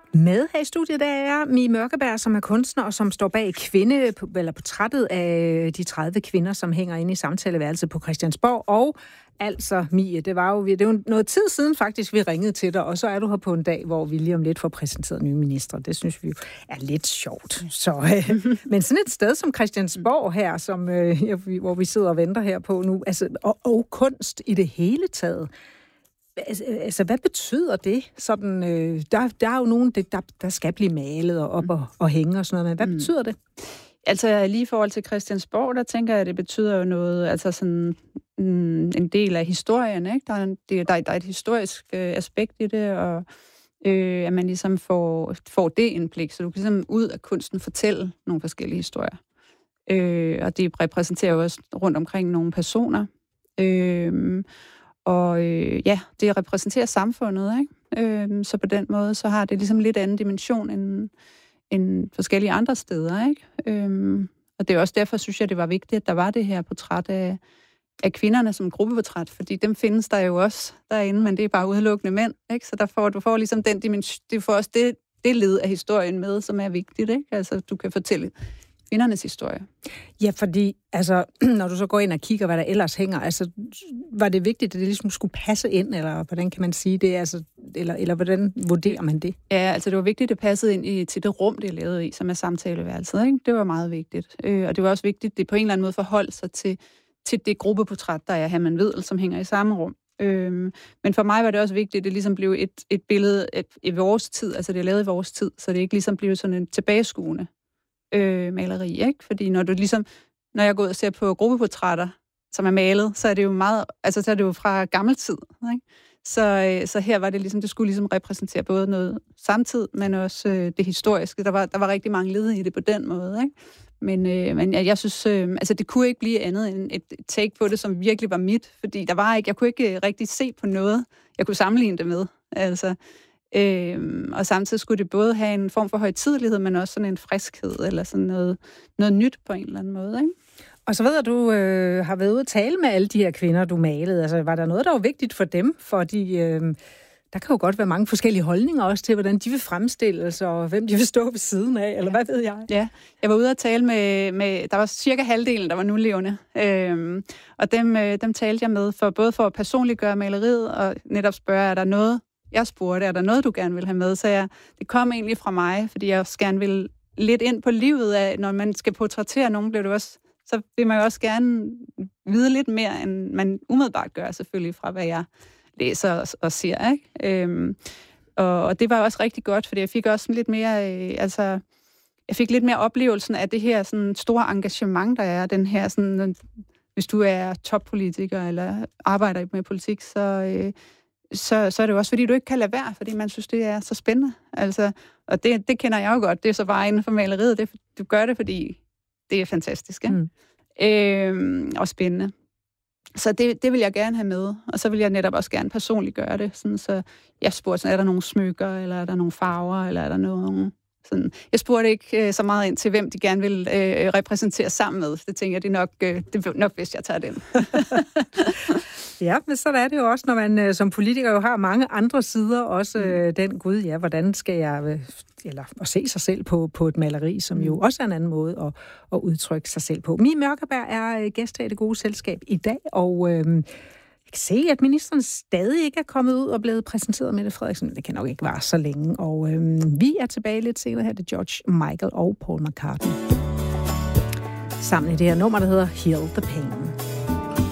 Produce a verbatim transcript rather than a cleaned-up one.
Med her i studiet, der er Mie Mørkeberg, som er kunstner og som står bag kvinde, eller portrættet af de tredive kvinder, som hænger inde i samtaleværelset på Christiansborg. Og altså, Mie, det var jo, det var noget tid siden faktisk, vi ringede til dig, og så er du her på en dag, hvor vi lige om lidt får præsenteret nye ministre. Det synes vi jo er lidt sjovt. Så, øh, men sådan et sted som Christiansborg her, som, øh, hvor vi sidder og venter her på nu, altså, og, og kunst i det hele taget. Altså, hvad betyder det? Sådan, øh, der, der er jo nogen, der, der skal blive malet og op og, og hænge og sådan noget, men hvad mm. betyder det? Altså, lige i forhold til Christiansborg, der tænker jeg, at det betyder jo noget, altså sådan mm, en del af historien, ikke? Der er, en, der, der er et historisk øh, aspekt i det, og øh, at man ligesom får, får det indblik, så du kan ligesom ud af kunsten fortælle nogle forskellige historier. Øh, og det repræsenterer jo også rundt omkring nogle personer. Øh, Og øh, ja, det repræsenterer samfundet, ikke? Øh, så på den måde, så har det ligesom lidt anden dimension end, end forskellige andre steder, ikke? Øh, og det er også derfor, synes jeg, det var vigtigt, at der var det her portræt af, af kvinderne som gruppeportræt, fordi dem findes der jo også derinde, men det er bare udelukkende mænd, ikke? Så der får, du får ligesom den dimension, det får også det, det led af historien med, som er vigtigt, ikke? Altså, du kan fortælle kvindernes historie. Ja, fordi altså, når du så går ind og kigger, hvad der ellers hænger, altså, var det vigtigt, at det ligesom skulle passe ind, eller hvordan kan man sige det, altså, eller, eller hvordan vurderer man det? Ja, altså det var vigtigt, at det passede ind i, til det rum, det er lavet i, som er samtaleværelset, ikke? Det var meget vigtigt. Øh, og det var også vigtigt, at det på en eller anden måde forholdt sig til, til det gruppeportræt, der er Herman Vedel, som hænger i samme rum. Øh, men for mig var det også vigtigt, at det ligesom blev et, et billede et, i vores tid, altså det er lavet i vores tid, så det ikke ligesom blev sådan en tilbageskuende Øh, maleri, ikke? Fordi når du ligesom, når jeg går ud og ser på gruppeportrætter, som er malet, så er det jo meget, altså så er det jo fra gammel tid, ikke? Så, øh, så her var det ligesom, det skulle ligesom repræsentere både noget samtid, men også øh, det historiske. Der var, der var rigtig mange led i det på den måde, ikke? Men, øh, men jeg, jeg synes, øh, altså det kunne ikke blive andet end et take på det, som virkelig var mit, fordi der var ikke, jeg kunne ikke rigtig se på noget, jeg kunne sammenligne det med, altså. Øhm, og samtidig skulle det både have en form for højtidelighed, men også sådan en friskhed, eller sådan noget, noget nyt på en eller anden måde, ikke? Og så ved jeg, at du øh, har været ude at tale med alle de her kvinder, du malede. Altså, var der noget, der var vigtigt for dem? Fordi øh, der kan jo godt være mange forskellige holdninger også til, hvordan de vil fremstilles, og hvem de vil stå ved siden af, eller hvad ved jeg? Ja, jeg var ude at tale med, med der var cirka halvdelen, der var nulevende. Øhm, og dem, øh, dem talte jeg med, for både for at personliggøre maleriet, og netop spørge, er der noget, jeg spurgte, er der noget, du gerne vil have med? Så jeg, det kom egentlig fra mig, fordi jeg også gerne vil lidt ind på livet af, når man skal portrættere nogen, bliver det også, så vil man jo også gerne vide lidt mere, end man umiddelbart gør, selvfølgelig, fra hvad jeg læser og, og ser, ikke? Øhm, og, og det var også rigtig godt, fordi jeg fik også lidt mere, øh, altså, jeg fik lidt mere oplevelsen af det her sådan store engagement, der er, den her sådan, hvis du er toppolitiker eller arbejder med politik, så øh, Så, så er det jo også, fordi du ikke kan lade være, fordi man synes, det er så spændende. Altså, og det, det kender jeg jo godt. Det er så bare inden for maleriet. Det, du gør det, fordi det er fantastisk. Ikke? Mm. Øhm, og spændende. Så det, det vil jeg gerne have med. Og så vil jeg netop også gerne personligt gøre det. Sådan, så jeg spurgte, sådan, er der nogle smykker, eller er der nogle farver, eller er der nogle... Sådan. Jeg spurgte ikke øh, så meget ind til, hvem de gerne vil øh, repræsentere sammen med. Det tænker jeg, det er nok, øh, det er nok hvis jeg tager den. Ja, men så er det jo også, når man øh, som politiker jo har mange andre sider, også øh, den, gud, ja, hvordan skal jeg, øh, eller at se sig selv på, på et maleri, som jo også er en anden måde at, at udtrykke sig selv på. Mie Mørkeberg er øh, gæst her i Det Gode Selskab i dag, og øh, jeg kan se, at ministeren stadig ikke er kommet ud og blevet præsenteret af Mette Frederiksen. Det kan nok ikke vare så længe, og øh, vi er tilbage lidt senere her til George Michael og Paul McCartney. Sammen i det her nummer, der hedder Heal the Pain.